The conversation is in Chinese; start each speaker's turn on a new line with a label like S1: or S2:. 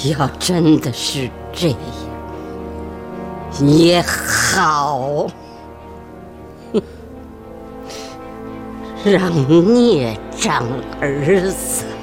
S1: 要真的是这样也好，让孽障儿子